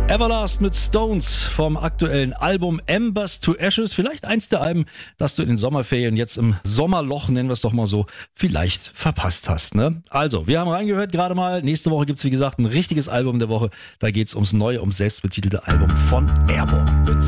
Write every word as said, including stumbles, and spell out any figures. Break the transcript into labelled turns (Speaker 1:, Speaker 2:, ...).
Speaker 1: Everlast mit Stones vom aktuellen Album Embers to Ashes. Vielleicht eins der Alben, das du in den Sommerferien jetzt im Sommerloch, nennen wir es doch mal so, vielleicht verpasst hast. Ne? Also, wir haben reingehört gerade mal. Nächste Woche gibt's wie gesagt ein richtiges Album der Woche. Da geht's ums neue, ums selbstbetitelte Album von Airborne.